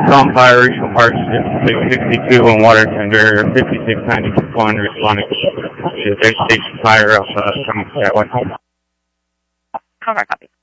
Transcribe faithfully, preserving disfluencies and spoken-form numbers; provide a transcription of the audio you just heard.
Tom Fire, Regional Parks, six sixty-two on water tender, fifty-six ninety-one responding to the station fire of uh, coming that way. How far copy?